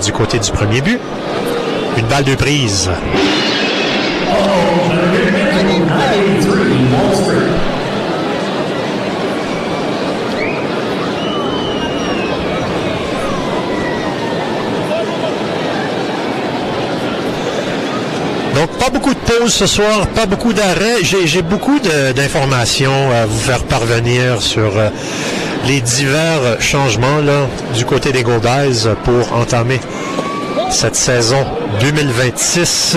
du côté du premier but. Une balle de prise. Donc, pas beaucoup de pauses ce soir, pas beaucoup d'arrêts. J'ai beaucoup d'informations à vous faire parvenir sur les divers changements là, du côté des Goldeyes pour entamer cette saison 2026.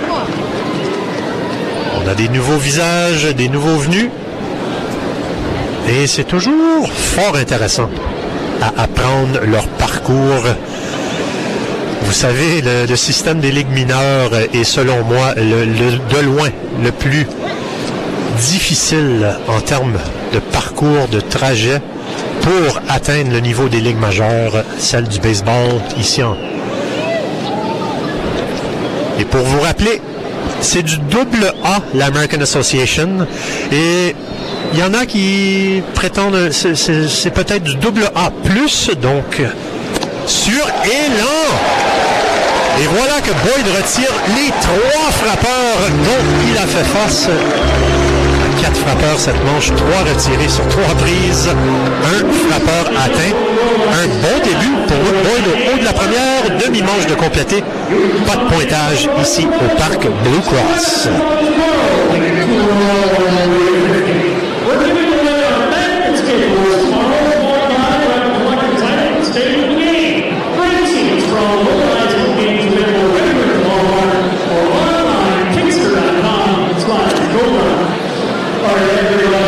On a des nouveaux visages, des nouveaux venus. Et c'est toujours fort intéressant à apprendre leur parcours. Vous savez, le système des ligues mineures est, selon moi, de loin le plus difficile en termes de parcours, de trajet pour atteindre le niveau des ligues majeures, celle du baseball ici Et pour vous rappeler, c'est du double A, l'American Association, et il y en a qui prétendent, c'est peut-être du double A+, donc sur élan. Et voilà que Boyd retire les 3 frappeurs dont il a fait face. 4 frappeurs cette manche, 3 retirés sur 3 prises, 1 frappeur atteint. Un bon début pour Boyd au haut de la première, demi-manche de compléter. Pas de pointage ici au parc Blue Cross.